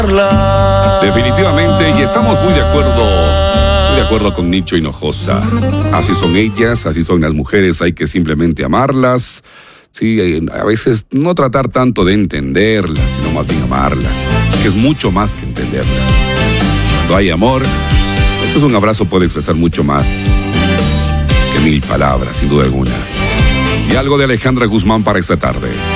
Definitivamente, y estamos muy de acuerdo con Nicho Hinojosa. Así son ellas, así son las mujeres, hay que simplemente amarlas. Sí, a veces no tratar tanto de entenderlas, sino más bien amarlas, que es mucho más que entenderlas. Cuando hay amor, eso es un abrazo, puede expresar mucho más que 1000 palabras, sin duda alguna. Y algo de Alejandra Guzmán para esta tarde.